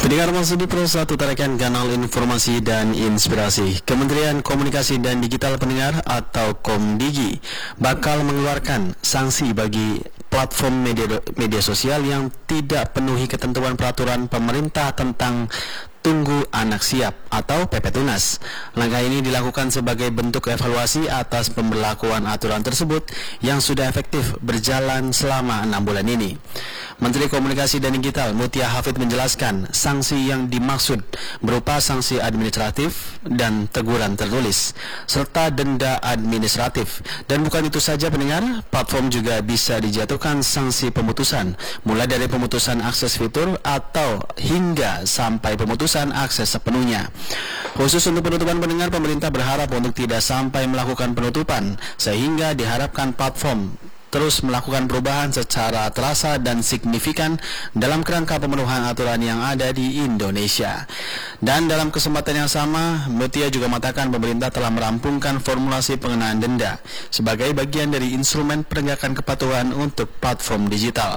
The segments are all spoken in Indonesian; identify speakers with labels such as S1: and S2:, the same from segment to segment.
S1: Pendengar Masudi Pro 1 tarikan kanal informasi dan inspirasi. Kementerian Komunikasi dan Digital pendengar atau Komdigi bakal mengeluarkan sanksi bagi platform media sosial yang tidak penuhi ketentuan peraturan pemerintah tentang Tunggu Anak Siap atau PP Tunas. Langkah ini dilakukan sebagai bentuk evaluasi atas pemberlakuan aturan tersebut yang sudah efektif berjalan selama 6 bulan ini. Menteri Komunikasi dan Digital Mutia Hafid menjelaskan sanksi yang dimaksud berupa sanksi administratif dan teguran tertulis serta denda administratif. Dan bukan itu saja pendengar, platform juga bisa dijatuhkan sanksi pemutusan mulai dari pemutusan akses fitur atau hingga sampai pemutusan akses sepenuhnya. Khusus untuk penutupan pendengar, pemerintah berharap untuk tidak sampai melakukan penutupan sehingga diharapkan platform terus melakukan perubahan secara terasa dan signifikan dalam kerangka pemenuhan aturan yang ada di Indonesia. Dan dalam kesempatan yang sama, Mutia juga mengatakan pemerintah telah merampungkan formulasi pengenaan denda sebagai bagian dari instrumen penegakan kepatuhan untuk platform digital.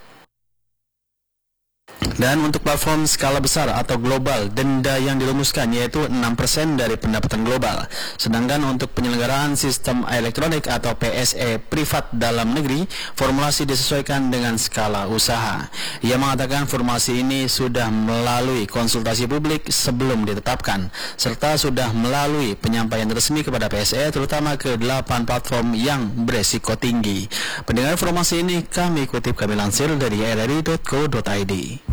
S1: Dan untuk platform skala besar atau global, denda yang dirumuskan yaitu 6% dari pendapatan global. Sedangkan untuk penyelenggaraan sistem elektronik atau PSE privat dalam negeri, formulasi disesuaikan dengan skala usaha. Ia mengatakan formulasi ini sudah melalui konsultasi publik sebelum ditetapkan, serta sudah melalui penyampaian resmi kepada PSE terutama ke 8 platform yang beresiko tinggi. Pendengar, informasi ini kami lansir dari rri.co.id.